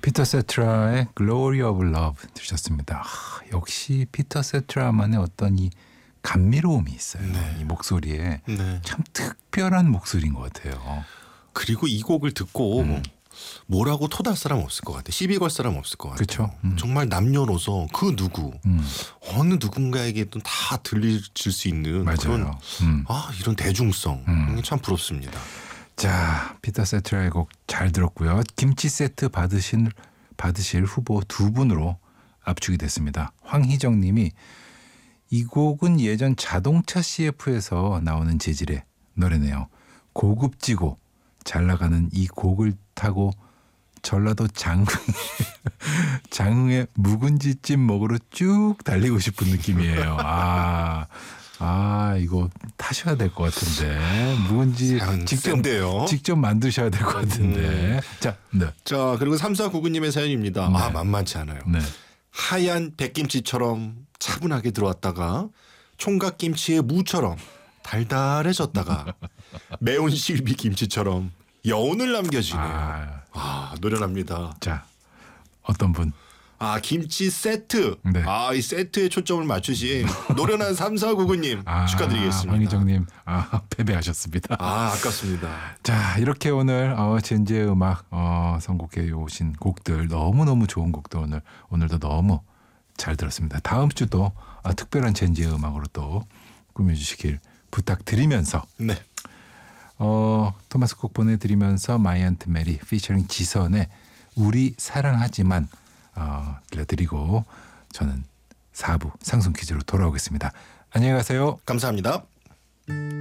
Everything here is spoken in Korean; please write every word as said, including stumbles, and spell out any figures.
피터 세트라의 Glory of Love 들으셨습니다. 아, 역시 피터 세트라만의 어떤 이 감미로움이 있어요. 네. 이 목소리에 네. 참 특별한 목소리인 것 같아요. 그리고 이 곡을 듣고 음. 뭐라고 토달 사람 없을 것 같아요. 시비 걸 사람 없을 것 같아요. 그렇죠. 음. 정말 남녀노소 그 누구 음. 어느 누군가에게도 다 들려질 수 있는 맞아요. 그런 음. 아 이런 대중성 음. 참 부럽습니다. 자, 피터 세트라의 곡 잘 들었고요. 김치 세트 받으신 받으실 후보 두 분으로 압축이 됐습니다. 황희정 님이 이 곡은 예전 자동차 씨에프에서 나오는 재질의 노래네요. 고급지고 잘 나가는 이 곡을 타고 전라도 장흥, 장흥의 묵은지찜 먹으러 쭉 달리고 싶은 느낌이에요. 아, 아 이거 타셔야 될 것 같은데 묵은지 직접 센데요. 직접 만드셔야 될 것 같은데. 음. 자, 네. 자 그리고 삼사구구 님의 사연입니다. 네. 아 만만치 않아요. 네. 하얀 백김치처럼 차분하게 들어왔다가 총각김치의 무처럼 달달해졌다가 매운 실비김치처럼 여운을 남겨지네요. 아, 아 노련합니다. 자, 어떤 분? 아 김치 세트. 네. 아 이 세트에 초점을 맞추신 노련한 삼사구구 님 아, 축하드리겠습니다. 황희정 님, 아, 패배하셨습니다. 아 아깝습니다. 자, 이렇게 오늘 어, 젠지의 음악 어, 선곡해 오신 곡들 너무너무 좋은 곡도 오늘 오늘도 너무 잘 들었습니다. 다음 주도 아, 특별한 젠지의 음악으로 또 꾸며주시길 부탁드리면서 네. 어, 토마스 곡 보내드리면서 마이앤트 메리 피처링 지선의 우리 사랑하지만 어, 들려드리고 저는 사 부 상승 퀴즈로 돌아오겠습니다. 안녕히 가세요. 감사합니다.